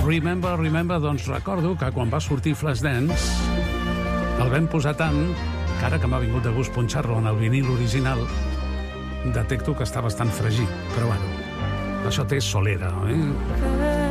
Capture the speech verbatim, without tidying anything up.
Remember, remember, doncs recordo que quan va sortir Flashdance el vam posar tant que ara que m'ha vingut de gust punxar-lo en el vinil original detecto que està bastant fregit, però bueno, això té solera, eh?